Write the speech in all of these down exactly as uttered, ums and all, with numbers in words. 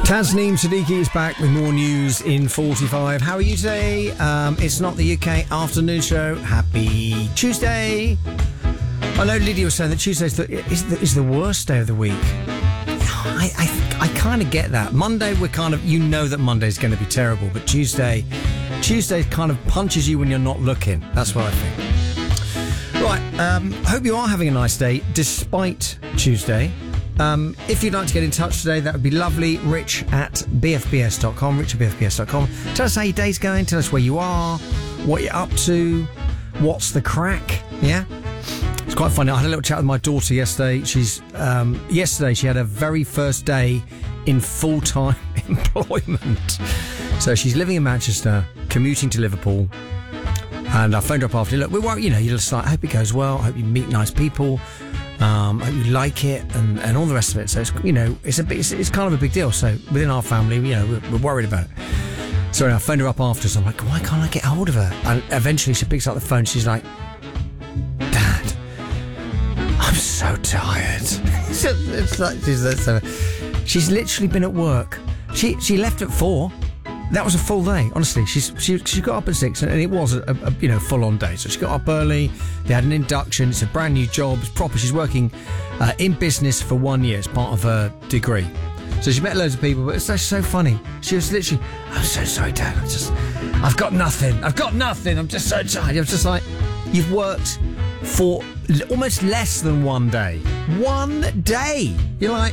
Tasneem Siddiqui is back with more news in forty-five. How are you today? Um, it's not the U K afternoon show. Happy Tuesday. I know Lydia was saying that Tuesday is the, is the, is the worst day of the week. I I, I kind of get that. Monday, we're kind of, you know that Monday's going to be terrible, but Tuesday, Tuesday kind of punches you when you're not looking. That's what I think. Right, um, hope you are having a nice day, despite Tuesday. Um, if you'd like to get in touch today, that would be lovely. Rich at b f b s dot com. Rich at b f b s dot com. Tell us how your day's going. Tell us where you are, what you're up to, what's the crack. Yeah? It's quite funny. I had a little chat with my daughter yesterday. She's um, yesterday she had her very first day in full-time employment. So she's living in Manchester, commuting to Liverpool. And I phoned her up after. Look, we're worried, you know, you're just like, I hope it goes well. I hope you meet nice people. Um, I hope you like it, and, and all the rest of it. So it's, you know, it's a bit, it's, it's kind of a big deal. So within our family, you know, we're, we're worried about it. So I phoned her up after. So I'm like, why can't I get hold of her? And eventually she picks up the phone. She's like, Dad, I'm so tired. it's, it's like, she's, so, she's literally been at work. She she left at four. That was a full day, honestly. She's she she got up at six, and it was a, a you know full on day. So she got up early. They had an induction. It's a brand new job. It's proper. She's working uh, in business for one year as part of her degree. So she met loads of people, but it's just so funny. She was literally, I'm so sorry, Dad. I'm just, I've got nothing. I've got nothing. I'm just so tired. I was just like, you've worked for almost less than one day. One day. You're like,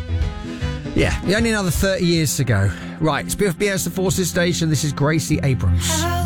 yeah, only another thirty years to go. Right, it's B F B S, the Forces Station. This is Gracie Abrams.